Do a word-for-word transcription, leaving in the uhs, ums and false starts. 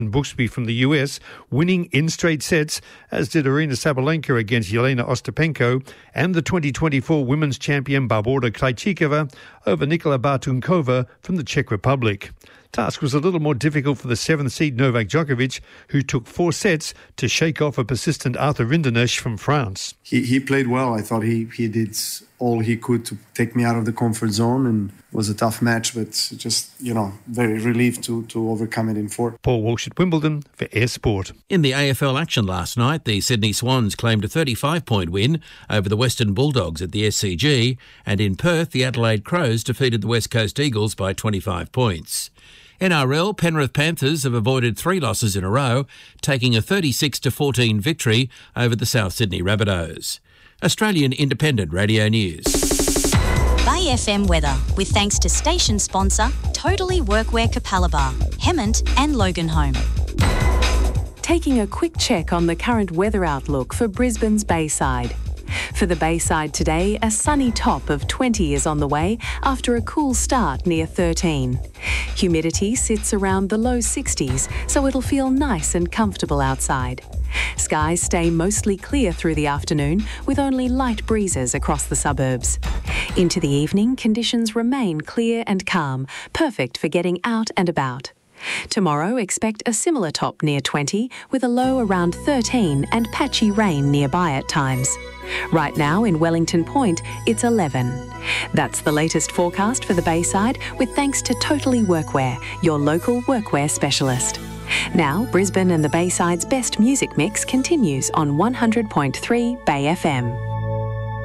Brooksby from the U S, winning in straight sets, as did Arina Sabalenka against Yelena Ostapenko, and the twenty twenty-four women's champion Barbora Krejcikova over Nikola Bartunkova from the Czech Republic. Task was a little more difficult for the seventh seed Novak Djokovic, who took four sets to shake off a persistent Arthur Rinderknecht from France. He he played well. I thought he, he did all he could to take me out of the comfort zone, and it was a tough match, but just, you know, very relieved to, to overcome it in four. Paul Walsh at Wimbledon for Air Sport. In the A F L action last night, the Sydney Swans claimed a thirty-five point win over the Western Bulldogs at the S C G, and in Perth, the Adelaide Crows defeated the West Coast Eagles by twenty-five points. N R L, Penrith Panthers have avoided three losses in a row, taking a thirty-six to fourteen victory over the South Sydney Rabbitohs. Australian Independent Radio News. Bay F M weather, with thanks to station sponsor Totally Workwear Capalaba, Hemmant and Loganholme. Taking a quick check on the current weather outlook for Brisbane's Bayside. For the Bayside today, a sunny top of twenty is on the way after a cool start near thirteen. Humidity sits around the low sixties, so it'll feel nice and comfortable outside. Skies stay mostly clear through the afternoon, with only light breezes across the suburbs. Into the evening, conditions remain clear and calm, perfect for getting out and about. Tomorrow, expect a similar top near twenty, with a low around thirteen and patchy rain nearby at times. Right now in Wellington Point, it's eleven. That's the latest forecast for the Bayside, with thanks to Totally Workwear, your local workwear specialist. Now, Brisbane and the Bayside's best music mix continues on one hundred point three Bay F M.